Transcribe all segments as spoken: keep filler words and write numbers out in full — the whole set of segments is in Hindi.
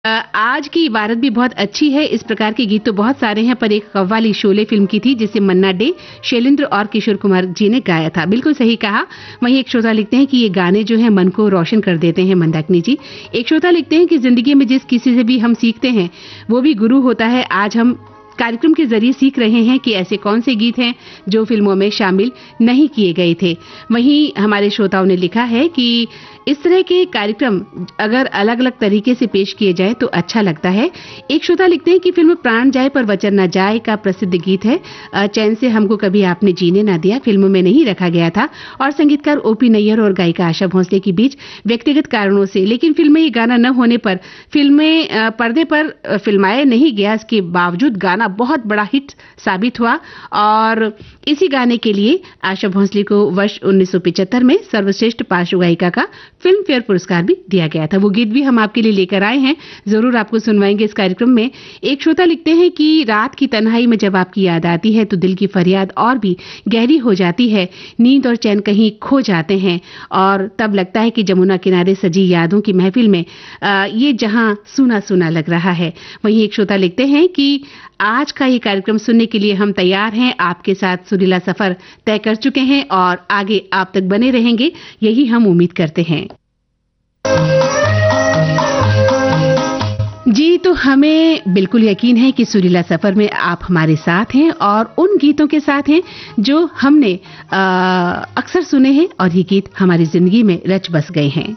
अ, आज की इबारत भी बहुत अच्छी है। इस प्रकार के गीत तो बहुत सारे हैं, पर एक कव्वाली शोले फिल्म की थी जिसे मन्ना डे, शैलेंद्र और किशोर कुमार जी ने गाया था। बिल्कुल सही कहा। वहीं एक श्रोता लिखते हैं कि ये गाने जो हैं मन को रोशन कर देते हैं। मंदाकिनी जी एक श्रोता लिखते हैं कि जिंदगी में जिस किसी से भी हम सीखते हैं वो भी गुरु होता है। आज हम कार्यक्रम के जरिए सीख रहे हैं कि ऐसे कौन से गीत हैं जो फिल्मों में शामिल नहीं किए गए थे। वहीं हमारे श्रोताओं ने लिखा है कि इस तरह के कार्यक्रम अगर अलग अलग तरीके से पेश किए जाए तो अच्छा लगता है। एक श्रोता लिखते हैं कि फिल्म प्राण जाए पर वचन न जाए का प्रसिद्ध गीत है। चैन से हमको कभी आपने जीने ना दिया फिल्म में नहीं रखा गया था और संगीतकार ओपी नैयर और गायिका आशा भोसले के बीच व्यक्तिगत कारणों से, लेकिन फिल्म में ये गाना न होने पर फिल्में पर्दे पर फिल्माए नहीं गया। इसके बावजूद गाना बहुत बड़ा हिट साबित हुआ और इसी गाने के लिए आशा भोसले को वर्ष उन्नीस सौ पचहत्तर में सर्वश्रेष्ठ पार्श्व गायिका का फिल्म फेयर पुरस्कार भी दिया गया था। वो गीत भी हम आपके लिए लेकर आए हैं, जरूर आपको सुनवाएंगे इस कार्यक्रम में। एक श्रोता लिखते हैं कि रात की तन्हाई में जब आपकी याद आती है तो दिल की फरियाद और भी गहरी हो जाती है। नींद और चैन कहीं खो जाते हैं और तब लगता है कि जमुना किनारे सजी यादों की महफिल में आ, ये जहां सूना सूना लग रहा है। वहीं एक श्रोता लिखते हैं कि आज का ये कार्यक्रम सुनने के लिए हम तैयार हैं। आपके साथ सुरीला सफर तय कर चुके हैं और आगे आप तक बने रहेंगे, यही हम उम्मीद करते हैं। जी, तो हमें बिल्कुल यकीन है कि सुरीला सफर में आप हमारे साथ हैं और उन गीतों के साथ हैं जो हमने अक्सर सुने हैं और ये गीत हमारी जिंदगी में रच बस गए हैं।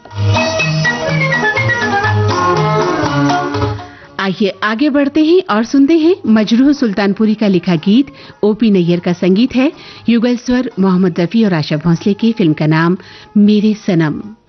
आइए आगे बढ़ते हैं और सुनते हैं मजरूह सुल्तानपुरी का लिखा गीत। ओपी नैयर का संगीत है, युगल स्वर मोहम्मद रफी और आशा भोसले की। फिल्म का नाम मेरे सनम।